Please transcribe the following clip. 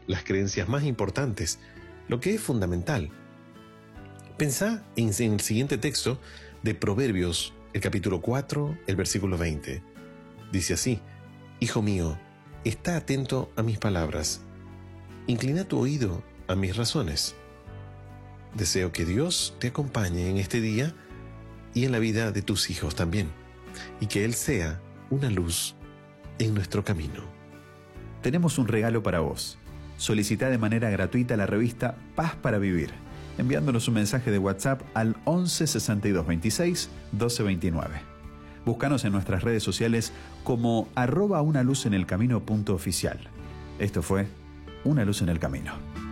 las creencias más importantes, lo que es fundamental. Pensá en el siguiente texto de Proverbios, el capítulo 4, el versículo 20. Dice así: Hijo mío, está atento a mis palabras, inclina tu oído a mis razones. Deseo que Dios te acompañe en este día y en la vida de tus hijos también, y que Él sea una luz en nuestro camino. Tenemos un regalo para vos. Solicita de manera gratuita la revista Paz para Vivir, enviándonos un mensaje de WhatsApp al 11 62 26 12 29. Búscanos en nuestras redes sociales como @unaluzenelcamino.oficial. Esto fue Una Luz en el Camino.